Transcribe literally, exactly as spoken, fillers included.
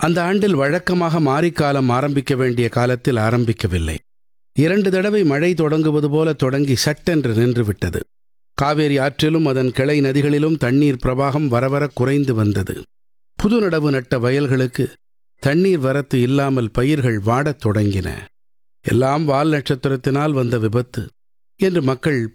அந்த ஆண்டில் வழக்கமாக மாரிக்காலம் ஆரம்பிக்க வேண்டிய காலத்தில் ஆரம்பிக்கவில்லை. இரண்டு தடவை மழை தொடங்குவது போல தொடங்கி சட்டென்று நின்றுவிட்டது. காவேரி ஆற்றிலும் அதன் கிளை நதிகளிலும் தண்ணீர் பிரவாகம் வரவர குறைந்து வந்தது. புது நடவு நட்ட வயல்களுக்கு தண்ணீர் வரத்து இல்லாமல் பயிர்கள் வாடத் தொடங்கின. எல்லாம் வால் நட்சத்திரத்தினால் வந்த விபத்து என்று மக்கள்